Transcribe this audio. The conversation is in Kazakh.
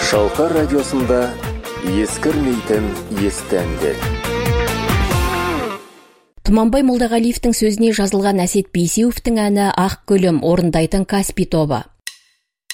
Шалқар радиосында ескірмейтін естәндер. Тұманбай Молдағалиевтің сөзіне жазылған Әсет Бейсеуовтің әні «Ақ гүлім» орындайтын Каспий тобы.